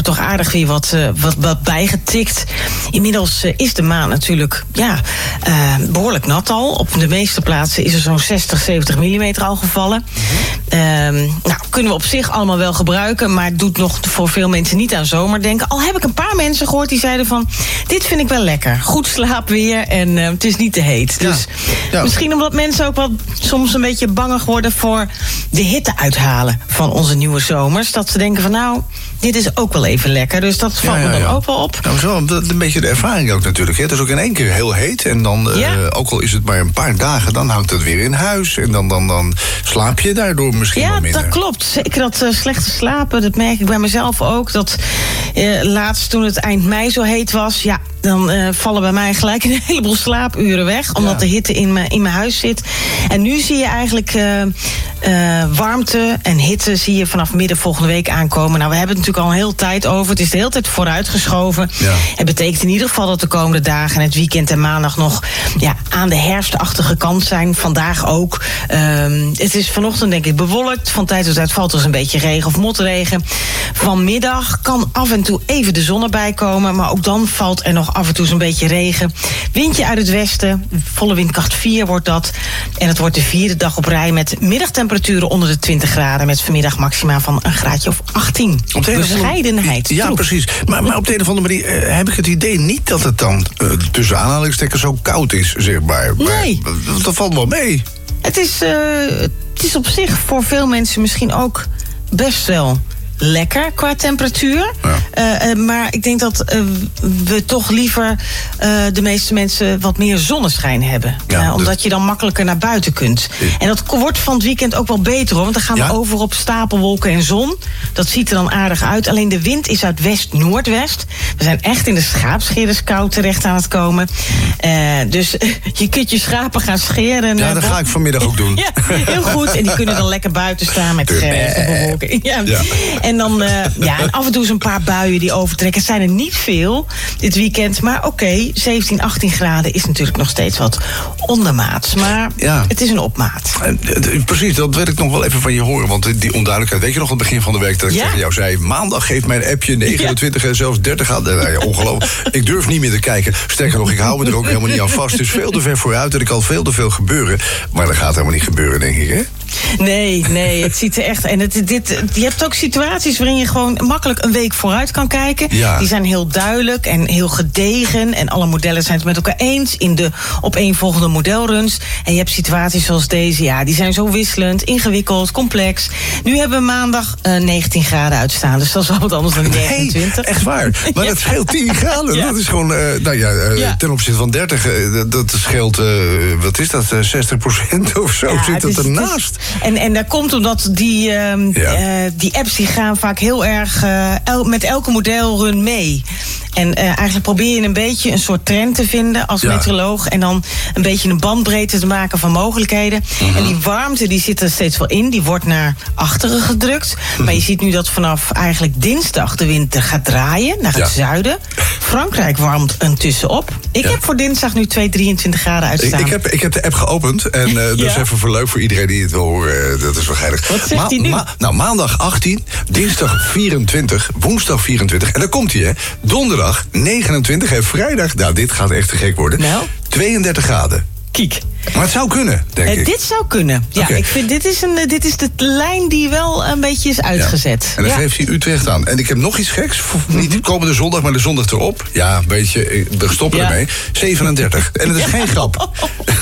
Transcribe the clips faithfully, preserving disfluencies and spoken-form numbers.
toch aardig weer wat, uh, wat, wat bijgetikt. Inmiddels uh, is de maan natuurlijk ja, uh, behoorlijk nat al. Op de meeste plaatsen is er zo'n zestig, zeventig millimeter al gevallen. Mm-hmm. Uh, nou, kunnen we op zich allemaal wel gebruiken, maar het doet nog voor veel mensen niet aan zomer denken. Al heb ik een paar mensen gehoord die zeiden van, dit vind ik wel lekker. Goed slaapweer en uh, het is niet te heet. Ja. Dus ja. Misschien omdat mensen ook wel soms een beetje bangig worden voor de hitte uithalen van onze nieuwe zomers. Dat ze denken van nou, dit is ook wel even lekker. Dus dat valt ja, ja, me dan ja. ook wel op. Nou, zo, dat is een beetje de ervaring ook natuurlijk. Hè. Het is ook in één keer heel heet. En dan, ja. uh, ook al is het maar een paar dagen, dan hangt het weer in huis. En dan, dan, dan slaap je daardoor misschien ja, wel minder. Ja, dat klopt. Zeker dat uh, slechte slapen, dat merk ik bij mezelf ook. Dat uh, laatst toen het eind mei zo heet was, ja, dan uh, vallen bij mij gelijk een heleboel slaapuren weg. Omdat ja. de hitte in mijn, in mijn huis zit. En nu zie je eigenlijk uh, uh, warmte en hitte zie je vanaf midden volgende week aankomen. Nou, we hebben het natuurlijk al een hele tijd over. Het is de hele tijd vooruitgeschoven. Ja. Het betekent in ieder geval dat de komende dagen en het weekend en maandag nog ja, aan de herfstachtige kant zijn. Vandaag ook. Um, het is vanochtend denk ik bewolkt. Van tijd tot tijd valt er eens een beetje regen of motregen. Vanmiddag kan af en toe even de zon erbij komen. Maar ook dan valt er nog af en toe zo'n beetje regen. Windje uit het westen. Volle windkracht vier wordt dat. En het wordt de vierde dag op rij met middagtemperaturen onder de twintig graden. Met vanmiddag maxima van een graadje of achttien. Op de bescheidenheid. Ja, troep. Precies. Maar, maar op de een of andere manier uh, heb ik het idee niet dat het dan uh, tussen aanhalingstekens zo koud is, zeg maar. Nee. Maar dat valt wel mee. Het is, uh, het is op zich voor veel mensen misschien ook best wel lekker qua temperatuur. Ja. Uh, uh, maar ik denk dat uh, we toch liever uh, de meeste mensen wat meer zonneschijn hebben. Ja, uh, omdat dat... je dan makkelijker naar buiten kunt. Ja. En dat wordt van het weekend ook wel beter hoor. Want dan gaan we ja? over op stapelwolken en zon. Dat ziet er dan aardig uit. Alleen de wind is uit west-noordwest. We zijn echt in de schaapschererskou terecht aan het komen. Uh, dus uh, je kunt je schapen gaan scheren. Ja, dat ga ik vanmiddag ook doen. Ja, heel goed. En die kunnen dan lekker buiten staan met gras en bewolking. Ja. Ja. En dan uh, ja, en af en toe zo'n paar buien die overtrekken. Het zijn er niet veel dit weekend. Maar oké, okay, zeventien, achttien graden is natuurlijk nog steeds wat ondermaats. Maar ja. het is een opmaat. Uh, precies, dat wil ik nog wel even van je horen. Want die onduidelijkheid, weet je nog aan het begin van de week dat ik ja? tegen jou zei, maandag geeft mijn appje negenentwintig ja. en zelfs dertig graden. Nou ja, ongelooflijk. Ik durf niet meer te kijken. Sterker nog, ik hou me er ook helemaal niet aan vast. Het is veel te ver vooruit en er kan veel te veel gebeuren. Maar dat gaat helemaal niet gebeuren, denk ik, hè? Nee, nee, het ziet er echt... En het, dit, je hebt ook situaties waarin je gewoon makkelijk een week vooruit kan kijken. Ja. Die zijn heel duidelijk en heel gedegen. En alle modellen zijn het met elkaar eens in de opeenvolgende modelruns. En je hebt situaties zoals deze, ja, die zijn zo wisselend, ingewikkeld, complex. Nu hebben we maandag uh, negentien graden uitstaan. Dus dat is wel wat anders dan negenentwintig. Nee, echt waar. Maar ja. dat scheelt tien graden. Ja. Dat is gewoon, uh, nou ja, uh, ja, ten opzichte van dertig, uh, dat scheelt, uh, wat is dat, uh, zestig procent of zo ja, zit dat ernaast. En, en dat komt omdat die, um, ja. uh, die apps die gaan vaak heel erg uh, el, met elke modelrun mee. En uh, eigenlijk probeer je een beetje een soort trend te vinden als ja. meteoroloog. En dan een beetje een bandbreedte te maken van mogelijkheden. Uh-huh. En die warmte die zit er steeds wel in. Die wordt naar achteren gedrukt. Uh-huh. Maar je ziet nu dat vanaf eigenlijk dinsdag de wind gaat draaien naar het ja. zuiden. Frankrijk warmt intussen op. Ik ja. heb voor dinsdag nu twee, drieëntwintig graden uitstaan. Ik, ik, heb, ik heb de app geopend. En uh, dat ja. is even voor leuk voor iedereen die het wil horen. Uh, dat is wel geinig. Wat zegt hij Ma- nu? Ma- nou, maandag achttien, dinsdag vierentwintig, woensdag vierentwintig. En dan komt hij, hè. Donderdag negenentwintig en vrijdag, nou, dit gaat echt te gek worden. Nou? tweeëndertig graden. Kiek. Maar het zou kunnen, denk uh, ik. Dit zou kunnen. Ja, okay. Ik vind dit is, een, dit is de lijn die wel een beetje is uitgezet. Ja. En dan ja. geeft hij Utrecht aan. En ik heb nog iets geks. Mm-hmm. Niet komende zondag, maar de zondag erop. Ja, een beetje, we stoppen ja. ermee. zevenendertig. En dat is ja. geen grap.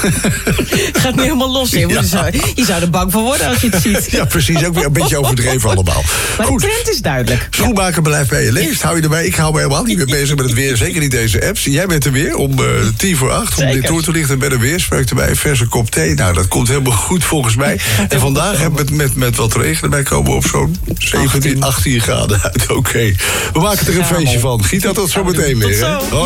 Het gaat nu helemaal los. Ja. Je, zou, je zou er bang voor worden als je het ziet. Ja, precies. Ook weer een beetje overdreven allemaal. Maar Goed. De trend is duidelijk. Schoenmaker blijft bij je leest. Hou je erbij. Ik hou me helemaal niet meer bezig met het weer. Zeker niet deze apps. Jij bent er weer om uh, tien voor acht. Om Zeker. dit door te lichten bij de weerspreuk erbij. Verse kop thee. Nou, dat komt helemaal goed volgens mij. En vandaag hebben we het met, met wat regen erbij komen op zo'n zeventien, achttien graden uit. Oké. Okay. We maken er een feestje van. Giet dat tot zometeen weer. Hè?